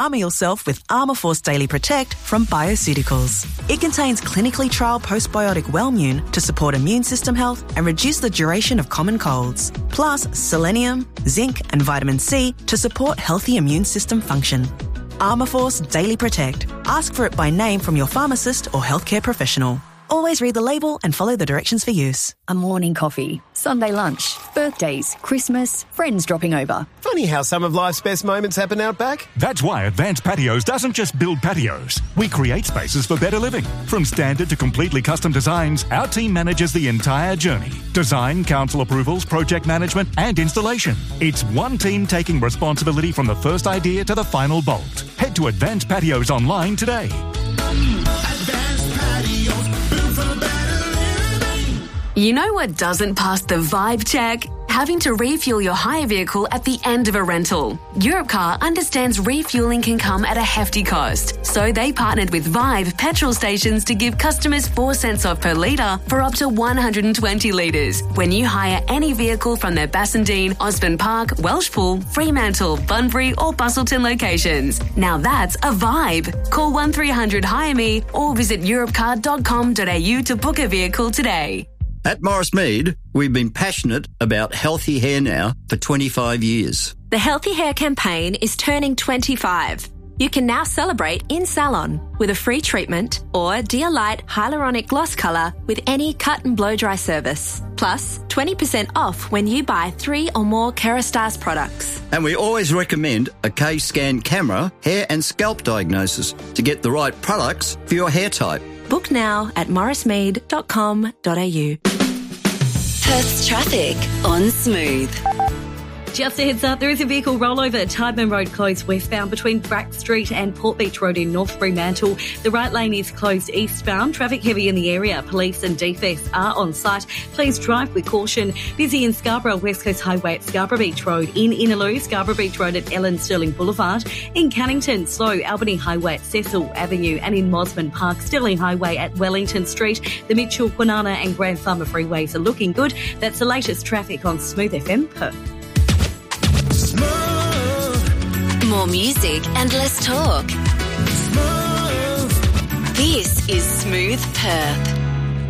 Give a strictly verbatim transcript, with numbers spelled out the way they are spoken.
Armour yourself with Armour Force Daily Protect from Bioceuticals. It contains clinically trialled postbiotic Wellmune to support immune system health and reduce the duration of common colds. Plus selenium, zinc and vitamin C to support healthy immune system function. Armour Force Daily Protect. Ask for it by name from your pharmacist or healthcare professional. Always read the label and follow the directions for use. A morning coffee, Sunday lunch, birthdays, Christmas, friends dropping over. Funny how some of life's best moments happen out back. That's why Advanced Patios doesn't just build patios. We create spaces for better living. From standard to completely custom designs, our team manages the entire journey. Design, council approvals, project management and installation. It's one team taking responsibility from the first idea to the final bolt. Head to Advanced Patios online today. Advanced Patios, built for better living. You know what doesn't pass the vibe check? Having to refuel your hire vehicle at the end of a rental. Europcar understands refueling can come at a hefty cost, so they partnered with Vibe petrol stations to give customers four cents off per litre for up to one hundred twenty litres when you hire any vehicle from their Bassendean, Osborne Park, Welshpool, Fremantle, Bunbury or Bustleton locations. Now that's a vibe. Call one three hundred hire me or visit europcar dot com dot a u to book a vehicle today. At Morris Mead, we've been passionate about healthy hair now for twenty-five years. The Healthy Hair campaign is turning twenty-five. You can now celebrate in salon with a free treatment or Dear Light Hyaluronic Gloss Colour with any cut and blow dry service. Plus, twenty percent off when you buy three or more Kerastase products. And we always recommend a K-Scan camera, hair and scalp diagnosis to get the right products for your hair type. Book now at morris mead dot com dot a u. Perth's traffic on Smooth. Just a heads up, there is a vehicle rollover at Tideman Road closed westbound between Brack Street and Port Beach Road in North Fremantle. The right lane is closed eastbound. Traffic heavy in the area. Police and D F S are on site. Please drive with caution. Busy in Scarborough, West Coast Highway at Scarborough Beach Road. In Innaloo, Scarborough Beach Road at Ellen Stirling Boulevard. In Cannington, slow Albany Highway at Cecil Avenue. And in Mosman Park, Stirling Highway at Wellington Street. The Mitchell, Kwinana and Grand Farmer freeways are looking good. That's the latest traffic on Smooth F M Perth. Smooth. More music and less talk. Smooth. This is Smooth Perth.